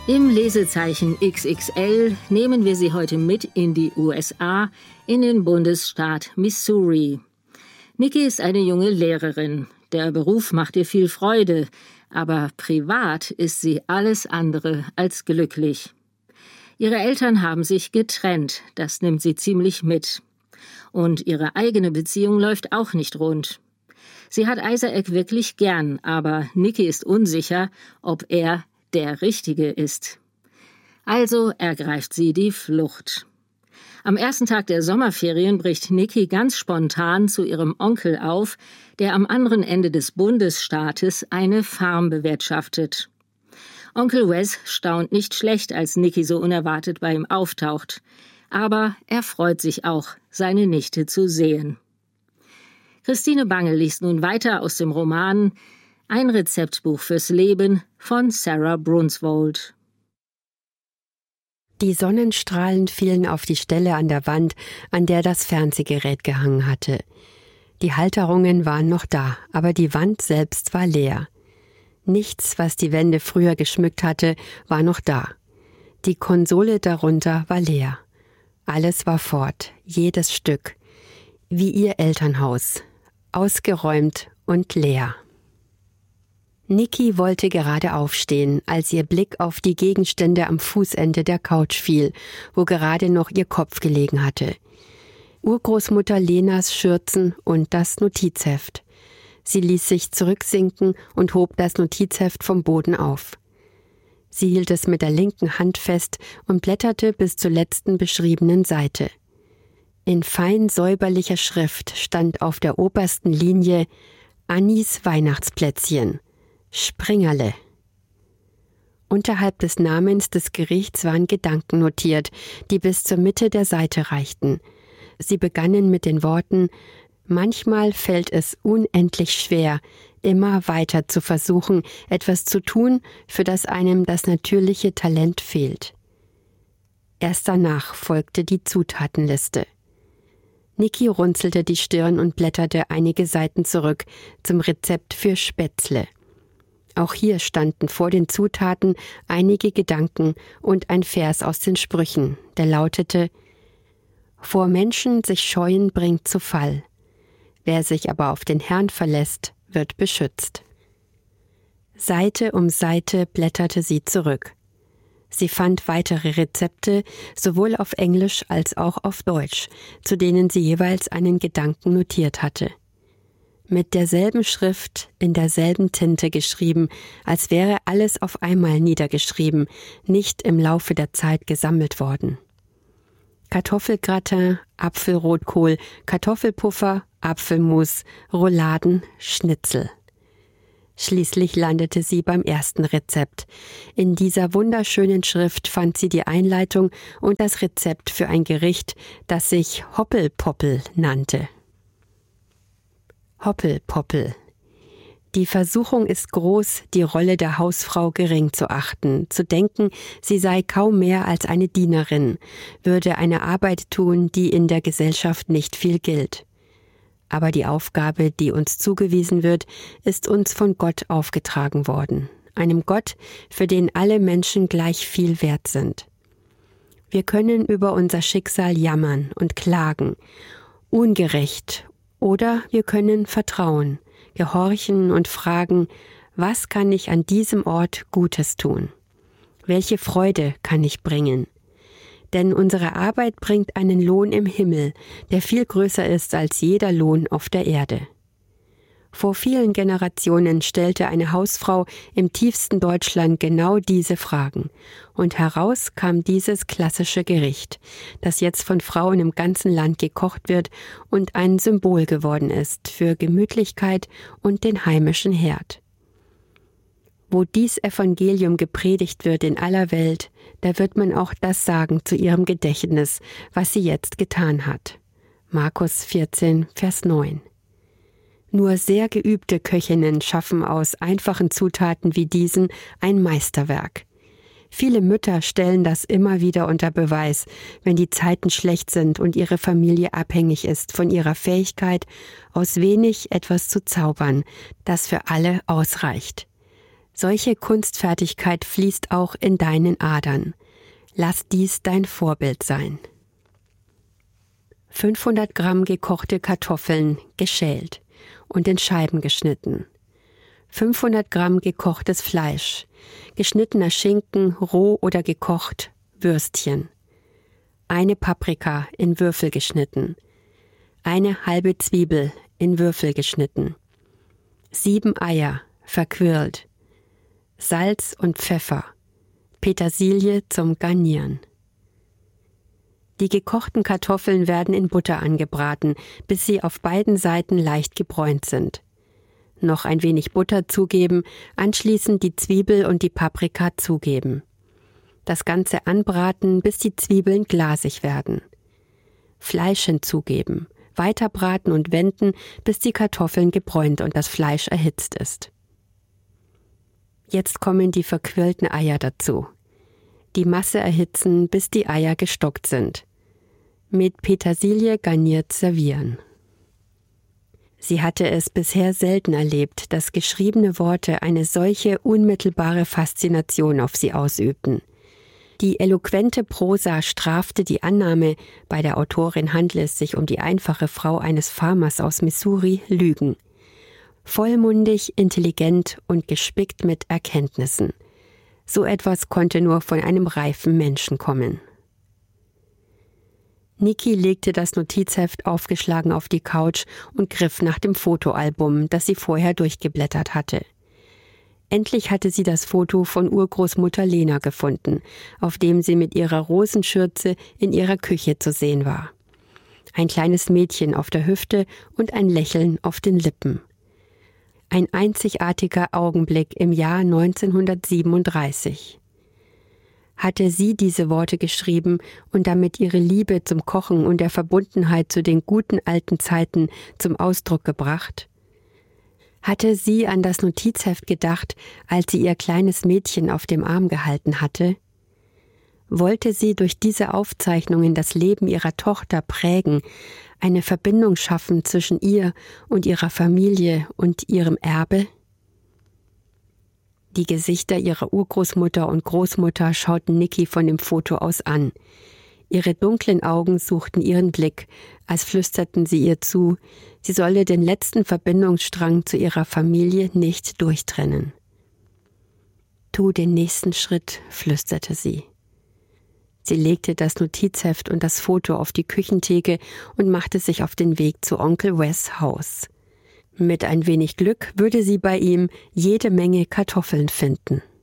Im Lesezeichen XXL nehmen wir Sie heute mit in die USA, in den Bundesstaat Missouri. Nikki ist eine junge Lehrerin. Der Beruf macht ihr viel Freude, aber privat ist sie alles andere als glücklich. Ihre Eltern haben sich getrennt, das nimmt sie ziemlich mit. Und ihre eigene Beziehung läuft auch nicht rund. Sie hat Isaac wirklich gern, aber Nikki ist unsicher, ob er der Richtige ist. Also ergreift sie die Flucht. Am ersten Tag der Sommerferien bricht Nikki ganz spontan zu ihrem Onkel auf, der am anderen Ende des Bundesstaates eine Farm bewirtschaftet. Onkel Wes staunt nicht schlecht, als Nikki so unerwartet bei ihm auftaucht. Aber er freut sich auch, seine Nichte zu sehen. Christine Bange liest nun weiter aus dem Roman Ein Rezeptbuch fürs Leben von Sarah Brunswold. Die Sonnenstrahlen fielen auf die Stelle an der Wand, an der das Fernsehgerät gehangen hatte. Die Halterungen waren noch da, aber die Wand selbst war leer. Nichts, was die Wände früher geschmückt hatte, war noch da. Die Konsole darunter war leer. Alles war fort, jedes Stück. Wie ihr Elternhaus. Ausgeräumt und leer. Nikki wollte gerade aufstehen, als ihr Blick auf die Gegenstände am Fußende der Couch fiel, wo gerade noch ihr Kopf gelegen hatte. Urgroßmutter Lenas Schürzen und das Notizheft. Sie ließ sich zurücksinken und hob das Notizheft vom Boden auf. Sie hielt es mit der linken Hand fest und blätterte bis zur letzten beschriebenen Seite. In fein säuberlicher Schrift stand auf der obersten Linie Annis Weihnachtsplätzchen. Springerle. Unterhalb des Namens des Gerichts waren Gedanken notiert, die bis zur Mitte der Seite reichten. Sie begannen mit den Worten: Manchmal fällt es unendlich schwer, immer weiter zu versuchen, etwas zu tun, für das einem das natürliche Talent fehlt. Erst danach folgte die Zutatenliste. Nikki runzelte die Stirn und blätterte einige Seiten zurück zum Rezept für Spätzle. Auch hier standen vor den Zutaten einige Gedanken und ein Vers aus den Sprüchen, der lautete: Vor Menschen sich scheuen bringt zu Fall. Wer sich aber auf den Herrn verlässt, wird beschützt. Seite um Seite blätterte sie zurück. Sie fand weitere Rezepte, sowohl auf Englisch als auch auf Deutsch, zu denen sie jeweils einen Gedanken notiert hatte. Mit derselben Schrift, in derselben Tinte geschrieben, als wäre alles auf einmal niedergeschrieben, nicht im Laufe der Zeit gesammelt worden. Kartoffelgratin, Apfelrotkohl, Kartoffelpuffer, Apfelmus, Rouladen, Schnitzel. Schließlich landete sie beim ersten Rezept. In dieser wunderschönen Schrift fand sie die Einleitung und das Rezept für ein Gericht, das sich Hoppelpoppel nannte. Hoppelpoppel. Die Versuchung ist groß, die Rolle der Hausfrau gering zu achten, zu denken, sie sei kaum mehr als eine Dienerin, würde eine Arbeit tun, die in der Gesellschaft nicht viel gilt. Aber die Aufgabe, die uns zugewiesen wird, ist uns von Gott aufgetragen worden, einem Gott, für den alle Menschen gleich viel wert sind. Wir können über unser Schicksal jammern und klagen, ungerecht, oder wir können vertrauen, gehorchen und fragen, was kann ich an diesem Ort Gutes tun? Welche Freude kann ich bringen? Denn unsere Arbeit bringt einen Lohn im Himmel, der viel größer ist als jeder Lohn auf der Erde. Vor vielen Generationen stellte eine Hausfrau im tiefsten Deutschland genau diese Fragen. Und heraus kam dieses klassische Gericht, das jetzt von Frauen im ganzen Land gekocht wird und ein Symbol geworden ist für Gemütlichkeit und den heimischen Herd. Wo dies Evangelium gepredigt wird in aller Welt, da wird man auch das sagen zu ihrem Gedächtnis, was sie jetzt getan hat. Markus 14, Vers 9. Nur sehr geübte Köchinnen schaffen aus einfachen Zutaten wie diesen ein Meisterwerk. Viele Mütter stellen das immer wieder unter Beweis, wenn die Zeiten schlecht sind und ihre Familie abhängig ist von ihrer Fähigkeit, aus wenig etwas zu zaubern, das für alle ausreicht. Solche Kunstfertigkeit fließt auch in deinen Adern. Lass dies dein Vorbild sein. 500 Gramm gekochte Kartoffeln, geschält und in Scheiben geschnitten. 500 Gramm gekochtes Fleisch, geschnittener Schinken, roh oder gekocht, Würstchen. Eine Paprika in Würfel geschnitten. Eine halbe Zwiebel in Würfel geschnitten. 7 Eier, verquirlt. Salz und Pfeffer. Petersilie zum Garnieren. Die gekochten Kartoffeln werden in Butter angebraten, bis sie auf beiden Seiten leicht gebräunt sind. Noch ein wenig Butter zugeben, anschließend die Zwiebel und die Paprika zugeben. Das Ganze anbraten, bis die Zwiebeln glasig werden. Fleisch hinzugeben, weiter braten und wenden, bis die Kartoffeln gebräunt und das Fleisch erhitzt ist. Jetzt kommen die verquirlten Eier dazu. Die Masse erhitzen, bis die Eier gestockt sind. Mit Petersilie garniert servieren. Sie hatte es bisher selten erlebt, dass geschriebene Worte eine solche unmittelbare Faszination auf sie ausübten. Die eloquente Prosa strafte die Annahme, bei der Autorin handle es sich um die einfache Frau eines Farmers aus Missouri, Lügen. Vollmundig, intelligent und gespickt mit Erkenntnissen. So etwas konnte nur von einem reifen Menschen kommen. Nikki legte das Notizheft aufgeschlagen auf die Couch und griff nach dem Fotoalbum, das sie vorher durchgeblättert hatte. Endlich hatte sie das Foto von Urgroßmutter Lena gefunden, auf dem sie mit ihrer Rosenschürze in ihrer Küche zu sehen war. Ein kleines Mädchen auf der Hüfte und ein Lächeln auf den Lippen. Ein einzigartiger Augenblick im Jahr 1937. Hatte sie diese Worte geschrieben und damit ihre Liebe zum Kochen und der Verbundenheit zu den guten alten Zeiten zum Ausdruck gebracht? Hatte sie an das Notizheft gedacht, als sie ihr kleines Mädchen auf dem Arm gehalten hatte? Wollte sie durch diese Aufzeichnungen das Leben ihrer Tochter prägen, eine Verbindung schaffen zwischen ihr und ihrer Familie und ihrem Erbe? Die Gesichter ihrer Urgroßmutter und Großmutter schauten Nikki von dem Foto aus an. Ihre dunklen Augen suchten ihren Blick, als flüsterten sie ihr zu, sie solle den letzten Verbindungsstrang zu ihrer Familie nicht durchtrennen. »Tu den nächsten Schritt«, flüsterte sie. Sie legte das Notizheft und das Foto auf die Küchentheke und machte sich auf den Weg zu Onkel Wes' Haus. Mit ein wenig Glück würde sie bei ihm jede Menge Kartoffeln finden.